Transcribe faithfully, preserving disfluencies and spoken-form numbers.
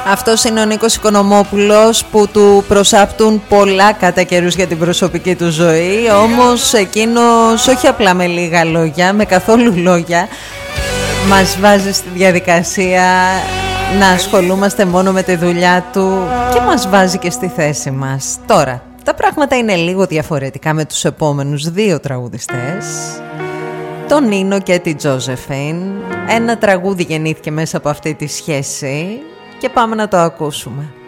Αυτός είναι ο Νίκος Οικονομόπουλος, που του προσάπτουν πολλά κατά καιρούς για την προσωπική του ζωή. Όμως εκείνος όχι απλά με λίγα λόγια, με καθόλου λόγια, μας βάζει στη διαδικασία να ασχολούμαστε μόνο με τη δουλειά του και μας βάζει και στη θέση μας. Τώρα, τα πράγματα είναι λίγο διαφορετικά με τους επόμενους δύο τραγουδιστές, τον Νίνο και την Τζόζεφιν. Ένα τραγούδι γεννήθηκε μέσα από αυτή τη σχέση και πάμε να το ακούσουμε.